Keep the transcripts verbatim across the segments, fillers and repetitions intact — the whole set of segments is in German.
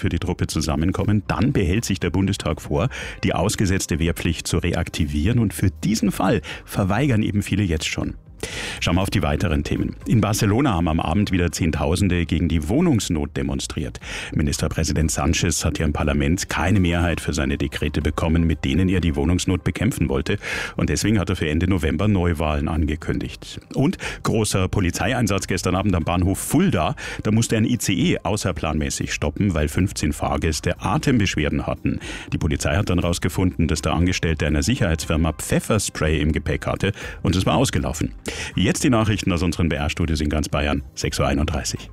für die Truppe zusammenkommen, dann behält sich der Bundestag vor, die ausgesetzte Wehrpflicht zu reaktivieren. Und für diesen Fall verweigern eben viele jetzt schon. Schauen wir auf die weiteren Themen. In Barcelona haben am Abend wieder Zehntausende gegen die Wohnungsnot demonstriert. Ministerpräsident Sánchez hat hier im Parlament keine Mehrheit für seine Dekrete bekommen, mit denen er die Wohnungsnot bekämpfen wollte. Und deswegen hat er für Ende November Neuwahlen angekündigt. Und großer Polizeieinsatz gestern Abend am Bahnhof Fulda. Da musste ein I C E außerplanmäßig stoppen, weil fünfzehn Fahrgäste Atembeschwerden hatten. Die Polizei hat dann herausgefunden, dass der Angestellte einer Sicherheitsfirma Pfefferspray im Gepäck hatte und es war ausgelaufen. Jetzt die Nachrichten aus unseren B R-Studios in ganz Bayern, sechs Uhr einunddreißig.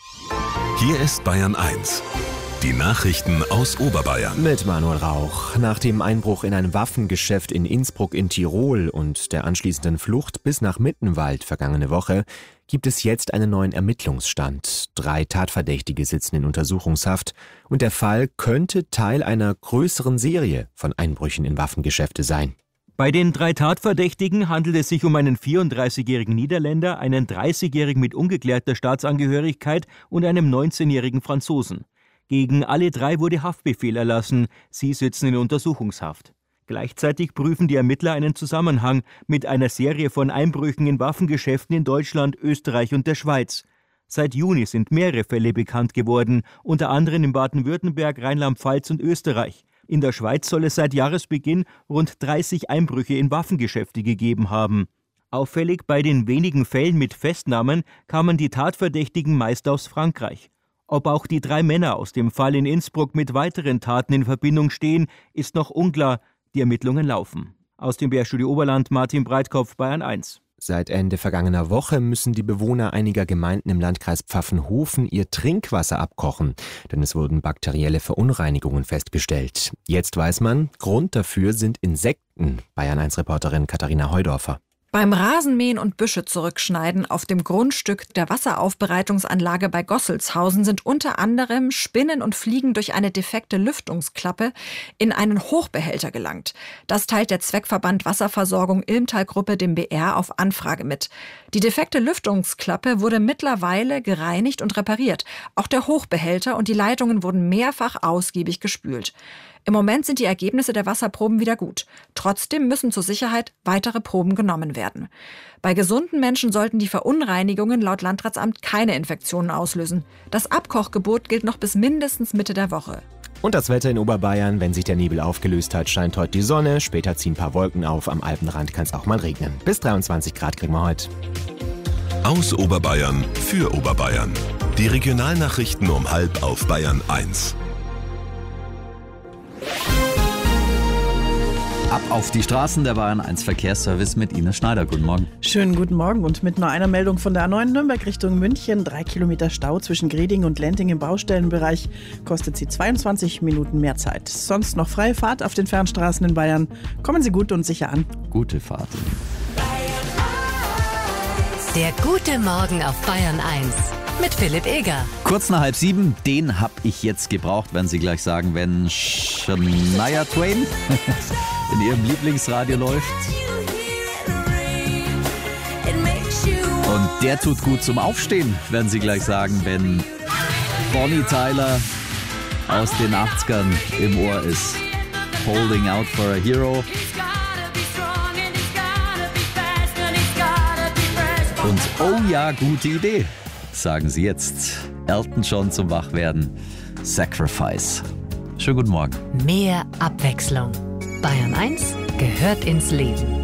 Hier ist Bayern eins. Die Nachrichten aus Oberbayern. Mit Manuel Rauch. Nach dem Einbruch in ein Waffengeschäft in Innsbruck in Tirol und der anschließenden Flucht bis nach Mittenwald vergangene Woche gibt es jetzt einen neuen Ermittlungsstand. Drei Tatverdächtige sitzen in Untersuchungshaft und der Fall könnte Teil einer größeren Serie von Einbrüchen in Waffengeschäfte sein. Bei den drei Tatverdächtigen handelt es sich um einen vierunddreißigjährigen Niederländer, einen dreißigjährigen mit ungeklärter Staatsangehörigkeit und einem neunzehnjährigen Franzosen. Gegen alle drei wurde Haftbefehl erlassen. Sie sitzen in Untersuchungshaft. Gleichzeitig prüfen die Ermittler einen Zusammenhang mit einer Serie von Einbrüchen in Waffengeschäften in Deutschland, Österreich und der Schweiz. Seit Juni sind mehrere Fälle bekannt geworden, unter anderem in Baden-Württemberg, Rheinland-Pfalz und Österreich. In der Schweiz soll es seit Jahresbeginn rund dreißig Einbrüche in Waffengeschäfte gegeben haben. Auffällig, bei den wenigen Fällen mit Festnahmen kamen die Tatverdächtigen meist aus Frankreich. Ob auch die drei Männer aus dem Fall in Innsbruck mit weiteren Taten in Verbindung stehen, ist noch unklar. Die Ermittlungen laufen. Aus dem B R-Studio Oberland, Martin Breitkopf, Bayern eins. Seit Ende vergangener Woche müssen die Bewohner einiger Gemeinden im Landkreis Pfaffenhofen ihr Trinkwasser abkochen, denn es wurden bakterielle Verunreinigungen festgestellt. Jetzt weiß man, Grund dafür sind Insekten. Bayern eins Reporterin Katharina Heudorfer. Beim Rasenmähen und Büsche zurückschneiden auf dem Grundstück der Wasseraufbereitungsanlage bei Gosselshausen sind unter anderem Spinnen und Fliegen durch eine defekte Lüftungsklappe in einen Hochbehälter gelangt. Das teilt der Zweckverband Wasserversorgung Ilmtal-Gruppe dem B R auf Anfrage mit. Die defekte Lüftungsklappe wurde mittlerweile gereinigt und repariert. Auch der Hochbehälter und die Leitungen wurden mehrfach ausgiebig gespült. Im Moment sind die Ergebnisse der Wasserproben wieder gut. Trotzdem müssen zur Sicherheit weitere Proben genommen werden. Bei gesunden Menschen sollten die Verunreinigungen laut Landratsamt keine Infektionen auslösen. Das Abkochgebot gilt noch bis mindestens Mitte der Woche. Und das Wetter in Oberbayern, wenn sich der Nebel aufgelöst hat, scheint heute die Sonne. Später ziehen ein paar Wolken auf. Am Alpenrand kann es auch mal regnen. Bis dreiundzwanzig Grad kriegen wir heute. Aus Oberbayern für Oberbayern. Die Regionalnachrichten um halb auf Bayern eins. Ab auf die Straßen, der Bayern eins Verkehrsservice mit Ines Schneider. Guten Morgen. Schönen guten Morgen und mit nur einer Meldung von der A neun Nürnberg Richtung München. Drei Kilometer Stau zwischen Greding und Lenting im Baustellenbereich. Kostet Sie zweiundzwanzig Minuten mehr Zeit. Sonst noch freie Fahrt auf den Fernstraßen in Bayern. Kommen Sie gut und sicher an. Gute Fahrt. Der gute Morgen auf Bayern eins. Mit Philipp Eger. Kurz nach halb sieben, den hab ich jetzt gebraucht, werden Sie gleich sagen, wenn Shania Twain in Ihrem Lieblingsradio läuft. Und der tut gut zum Aufstehen, werden Sie gleich sagen, wenn Bonnie Tyler aus den achtzigern im Ohr ist. Holding out for a hero. Und oh ja, gute Idee. Sagen Sie jetzt. Elton John zum Wachwerden. Sacrifice. Schönen guten Morgen. Mehr Abwechslung. Bayern eins gehört ins Leben.